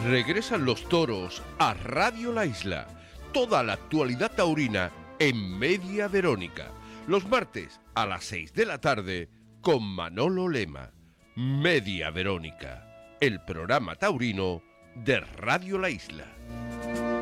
Regresan los toros a Radio La Isla. Toda la actualidad taurina en Media Verónica. Los martes a las 6 de la tarde con Manolo Lema. Media Verónica, el programa taurino de Radio La Isla.